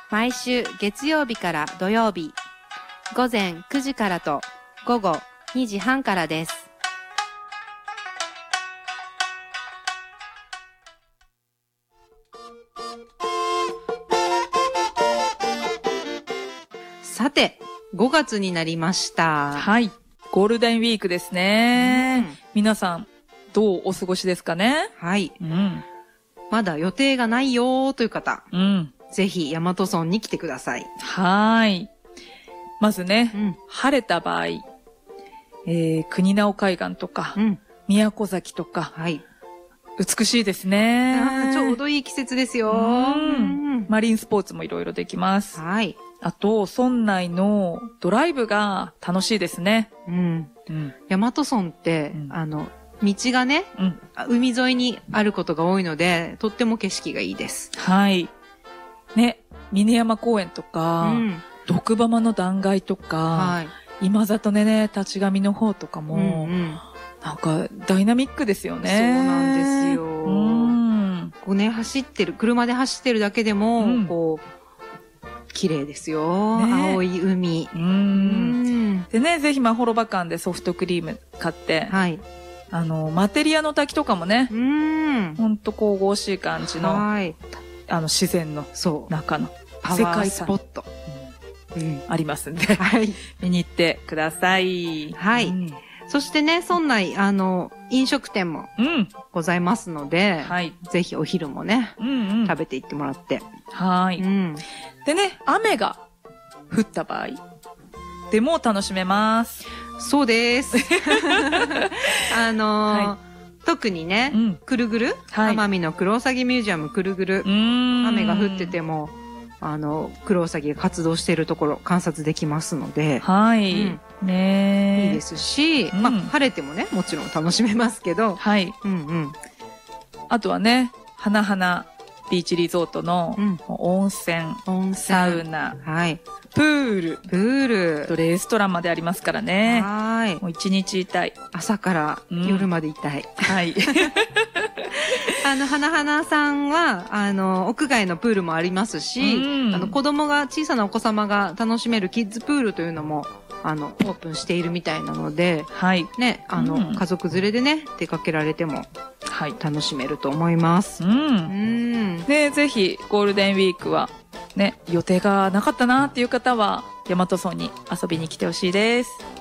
毎週月曜日から土曜日、午前9時からと午後2時半からです。さて、5月になりました。 はい。ゴールデンウィークですね。皆さん、どうお過ごしですかね？ はい。まだ予定がないよーという方、ぜひ大和村に来てください。 はい。まずね、晴れた場合、国直海岸とか、宮古崎とか、美しいですね。 ちょうどいい季節ですよ。 マリンスポーツもいろいろできます。 はい。 あと、村内のドライブが楽しいですね。 大和村って、道がね、海沿いにあることが多いので、とっても景色がいいです。 はい。ね、峰山公園とか、毒浜の断崖とか、今里でね、立ち上の方とかも、なんかダイナミックですよね。 そうなんですよ。こうね、車で走ってるだけでも、こう、綺麗ですよ。青い海。 でね、ぜひまほろば館でソフトクリーム買って、マテリアの滝とかもね、ほんと神々しい感じの、自然の中の世界スポット、ありますんで、見に行ってください。 はい。そしてね、村内、飲食店もございますので、ぜひお昼もね、食べて行ってもらって。 はい。でね、雨が降った場合でも楽しめます。 そうです。特にね、くるぐる、奄美のクロウサギミュージアムくるぐる、雨が降ってても、クロウサギが活動しているところ観察できますので、ね、いいですし、晴れてもね、もちろん楽しめますけど、 あとはね、花々ビーチリゾートの温泉、サウナ、プール、とレストランまでありますからね。もう一日いたい。 朝から夜までいたい。 はい。 花々さんは、屋外のプールもありますし、小さなお子様が楽しめるキッズプールというのも、オープンしているみたいなので、ね、家族連れでね、出かけられても、楽しめると思います。 で、ぜひ、ゴールデンウィークは、ね、予定がなかったなっていう方は、大和村に遊びに来てほしいです。